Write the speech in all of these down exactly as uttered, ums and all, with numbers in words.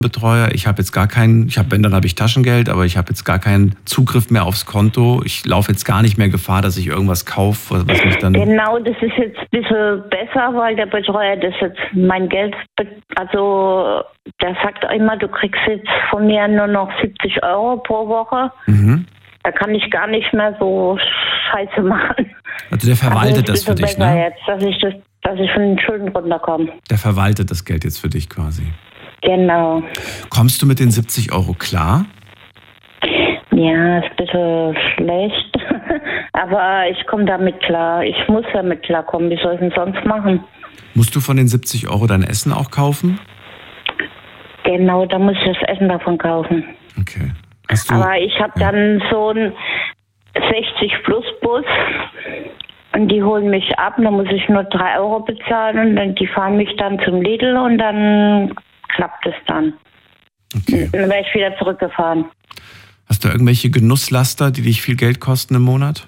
Betreuer, ich habe jetzt gar keinen, ich habe, wenn, dann habe ich Taschengeld, aber ich habe jetzt gar keinen Zugriff mehr aufs Konto. Ich laufe jetzt gar nicht mehr Gefahr, dass ich irgendwas kaufe, was mich dann... Genau, das ist jetzt ein bisschen besser, weil der Betreuer das jetzt mein Geld, also der sagt immer, du kriegst jetzt von mir nur noch siebzig Euro pro Woche. Mhm. Da kann ich gar nicht mehr so Scheiße machen. Also der verwaltet also das für dich, ne? Jetzt, dass ich das, dass ich von den Schulden runterkomme. Der verwaltet das Geld jetzt für dich quasi. Genau. Kommst du mit den siebzig Euro klar? Ja, ist ein bisschen schlecht. Aber ich komme damit klar. Ich muss damit klarkommen. Wie soll ich denn sonst machen? Musst du von den siebzig Euro dein Essen auch kaufen? Genau, da muss ich das Essen davon kaufen. Okay. Hast du, Aber ich habe ja. dann so einen sechzig Plus Bus. Und die holen mich ab. Da muss ich nur drei Euro bezahlen. Und dann, die fahren mich dann zum Lidl und dann... klappt es dann. Okay. Dann wäre ich wieder zurückgefahren. Hast du irgendwelche Genusslaster, die dich viel Geld kosten im Monat?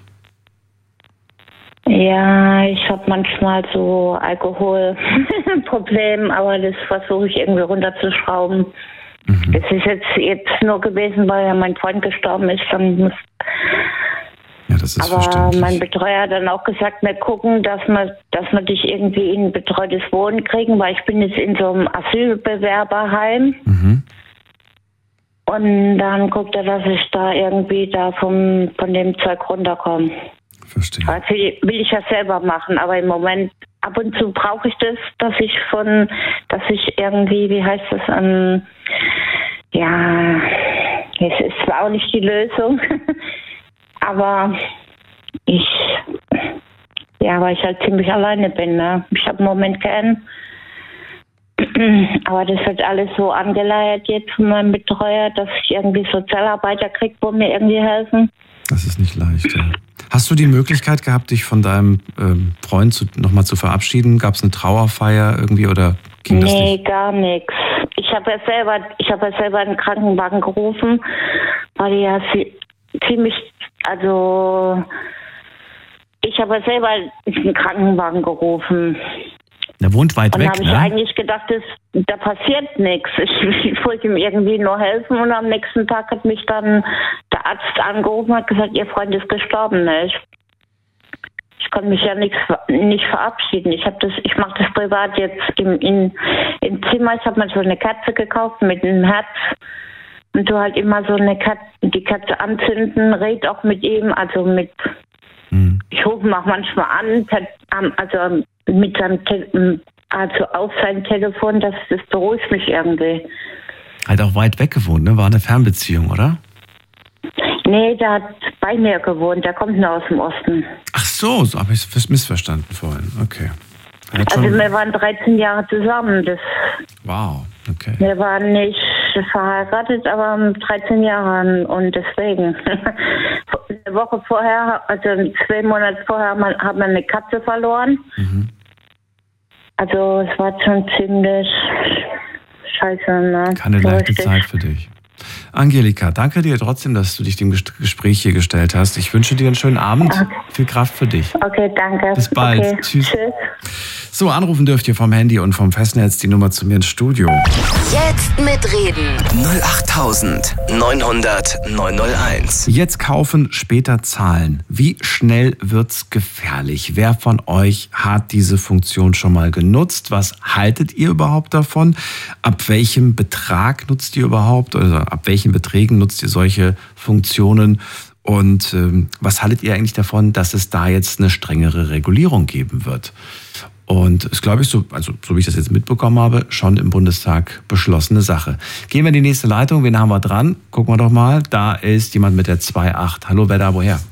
Ja, ich habe manchmal so Alkoholprobleme, aber das versuche ich irgendwie runterzuschrauben. Mhm. Das ist jetzt, jetzt nur gewesen, weil ja mein Freund gestorben ist. Dann muss Ja, das ist Aber verständlich. mein Betreuer hat dann auch gesagt, wir gucken, dass wir, dass wir dich irgendwie in ein betreutes Wohnen kriegen, weil ich bin jetzt in so einem Asylbewerberheim. Mhm. Und dann guckt er, dass ich da irgendwie da vom, von dem Zeug runterkomme. Verstehe. Also will ich ja selber machen, aber im Moment, ab und zu brauche ich das, dass ich von, dass ich irgendwie, wie heißt das, ähm, ja, es ist zwar auch nicht die Lösung, aber ich, ja, weil ich halt ziemlich alleine bin, ne? Ich habe im Moment keinen. Aber das wird alles so angeleiert jetzt von meinem Betreuer, dass ich irgendwie Sozialarbeiter kriege, wo mir irgendwie helfen. Das ist nicht leicht, ja. Hast du die Möglichkeit gehabt, dich von deinem ähm, Freund zu, nochmal zu verabschieden? Gab es eine Trauerfeier irgendwie oder ging das Nee, nicht? gar nichts. Ich habe ja selber, ich habe ja selber einen Krankenwagen gerufen, weil die ja ziemlich, also ich habe ja selber einen Krankenwagen gerufen. Der wohnt weit und weg, habe ich ne? eigentlich gedacht, das, da passiert nichts. Ich, ich wollte ihm irgendwie nur helfen und am nächsten Tag hat mich dann der Arzt angerufen und hat gesagt, ihr Freund ist gestorben. Ne? Ich, ich konnte mich ja nix, nicht verabschieden. Ich habe das, ich mache das privat jetzt im, in, im Zimmer. Ich habe mal so eine Kerze gekauft mit einem Herz und du halt immer so eine Kerze, die Kerze anzünden, red auch mit ihm, also mit. Hm. Ich rufe ihn auch manchmal an, also mit seinem Te- also auf sein Telefon, das, das beruhigt mich irgendwie. Hat auch weit weg gewohnt, ne? War eine Fernbeziehung, oder? Nee, der hat bei mir gewohnt, der kommt nur aus dem Osten. Ach so, so habe ich es missverstanden vorhin. Okay. Also wir waren dreizehn Jahre zusammen. Das wow, okay. Wir waren nicht verheiratet, aber dreizehn Jahre und deswegen. Eine Woche vorher, also zwei Monate vorher, haben wir eine Katze verloren. Mhm. Also es war schon ziemlich scheiße. Ne? Keine so leichte richtig. Zeit für dich. Angelika, danke dir trotzdem, dass du dich dem Gespräch hier gestellt hast. Ich wünsche dir einen schönen Abend. Okay. Viel Kraft für dich. Okay, danke. Bis bald. Okay. Tschüss. Tschüss. So, anrufen dürft ihr vom Handy und vom Festnetz die Nummer zu mir ins Studio. Jetzt mitreden. null acht neun hundert neun null eins. Jetzt kaufen, später zahlen. Wie schnell wird's gefährlich? Wer von euch hat diese Funktion schon mal genutzt? Was haltet ihr überhaupt davon? Ab welchem Betrag nutzt ihr überhaupt? Oder ab welchen Beträgen nutzt ihr solche Funktionen? Und ähm, was haltet ihr eigentlich davon, dass es da jetzt eine strengere Regulierung geben wird? Und ist, glaube ich, so, also so wie ich das jetzt mitbekommen habe, schon im Bundestag beschlossene Sache. Gehen wir in die nächste Leitung. Wen haben wir dran? Gucken wir doch mal. Da ist jemand mit der zwei acht. Hallo, wer da, woher?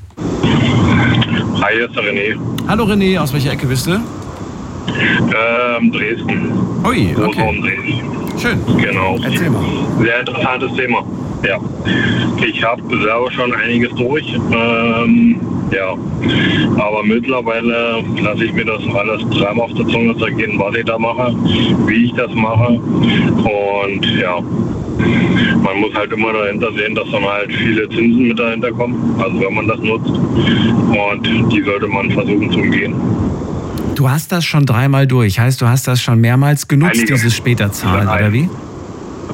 Hi, hier ist der René. Hallo René, aus welcher Ecke bist du? Ähm, Dresden. Ui, okay. Großraum Dresden. Schön. Genau. Erzähl mal. Sehr interessantes Thema. Ja. Ich habe selber schon einiges durch. Ähm, ja. Aber mittlerweile lasse ich mir das alles dreimal auf der Zunge zergehen, was ich da mache, wie ich das mache. Und ja, man muss halt immer dahinter sehen, dass dann halt viele Zinsen mit dahinter kommen. Also wenn man das nutzt. Und die sollte man versuchen zu umgehen. Du hast das schon dreimal durch. Heißt, du hast das schon mehrmals genutzt, Einige. dieses später zahlen, Ein, oder wie?